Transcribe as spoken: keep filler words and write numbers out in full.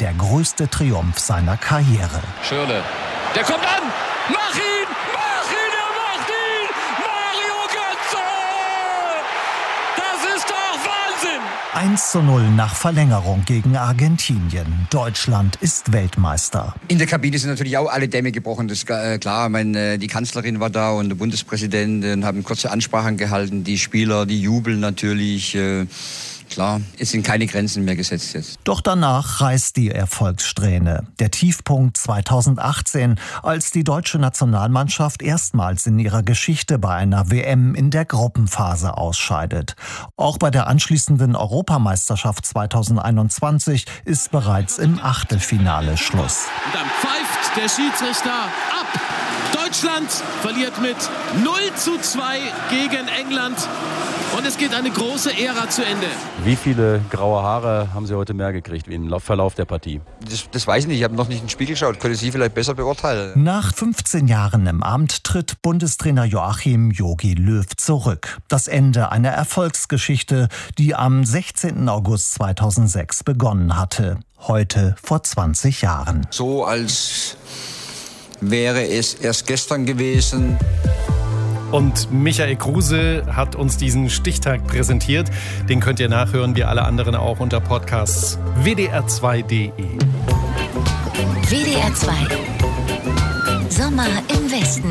der größte Triumph seiner Karriere. Schürrle, der kommt an! Mach ihn! Mach ihn! Er macht ihn! Mario Götze! Das ist doch Wahnsinn! eins zu null nach Verlängerung gegen Argentinien. Deutschland ist Weltmeister. In der Kabine sind natürlich auch alle Dämme gebrochen, das ist äh, klar. Ich meine, die Kanzlerin war da und der Bundespräsident und haben kurze Ansprachen gehalten. Die Spieler, die jubeln natürlich. Äh, klar, es sind keine Grenzen mehr gesetzt jetzt. Doch danach reißt die Erfolgssträhne. Der Tiefpunkt zweitausendachtzehn, als die deutsche Nationalmannschaft erstmals in ihrer Geschichte bei einer W M in der Gruppenphase ausscheidet. Auch bei der anschließenden Europameisterschaft zweitausendeinundzwanzig ist bereits im Achtelfinale Schluss. Und dann pfeift der Schiedsrichter ab. Deutschland verliert mit null zu zwei gegen England. Und es geht eine große Ära zu Ende. Wie viele graue Haare haben Sie heute mehr gekriegt wie im Verlauf der Partie? Das, das weiß ich nicht, ich habe noch nicht in den Spiegel geschaut. Können Sie vielleicht besser beurteilen? Nach fünfzehn Jahren im Amt tritt Bundestrainer Joachim Jogi Löw zurück. Das Ende einer Erfolgsgeschichte, die am sechzehnten August zweitausendsechs begonnen hatte. Heute vor zwanzig Jahren. So als wäre es erst gestern gewesen. Und Michael Kruse hat uns diesen Stichtag präsentiert. Den könnt ihr nachhören, wie alle anderen auch unter Podcasts w d r zwei punkt d e. W D R zwei. Sommer im Westen.